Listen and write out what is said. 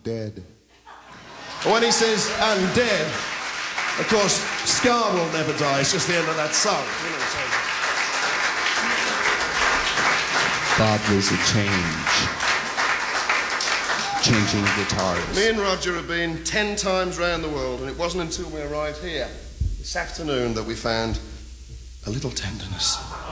dead. And when he says, "I'm dead," of course, Scar will never die. It's just the end of that song. You know, so. Bob, there's a change. Changing guitars. Me and Roger have been 10 times round the world, and it wasn't until we arrived here this afternoon that we found a little tenderness.